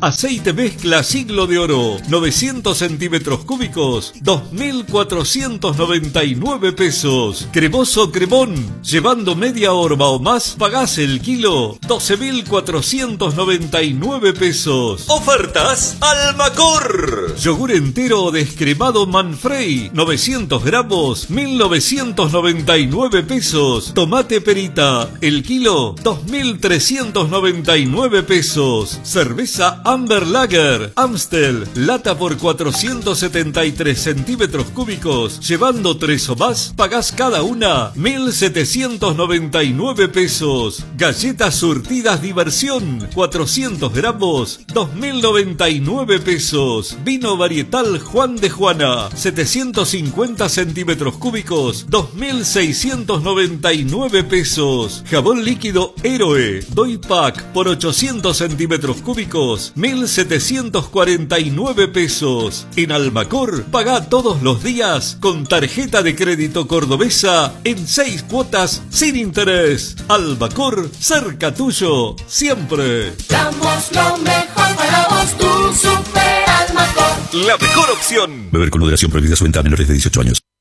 Aceite mezcla Siglo de Oro, 900 centímetros cúbicos, 2.499 pesos. Cremoso cremón, llevando media horma o más, pagás el kilo, 12.499 pesos. Ofertas Almacor. Yogur entero o descremado Manfrey, 900 gramos, 1.999 pesos. Tomate Perita, el kilo, 2.399 pesos. Cerveza Amber Lager, Amstel, lata por 473 centímetros cúbicos. Llevando 3 o más, pagás cada una 1.799 pesos. Galletas surtidas Diversión, 400 gramos, 2.099 pesos. Vino varietal Juan de Juana, 750 centímetros cúbicos, 2.699 pesos. Jabón líquido Héroe, Doy Pack por 800 centímetros cúbicos, 1.749 pesos. En Almacor, paga todos los días con tarjeta de crédito cordobesa en 6 cuotas sin interés. Almacor, cerca tuyo, siempre. Damos lo mejor para vos, tu Super Almacor. La mejor opción. Beber con moderación, prohibida su venta a menores de 18 años.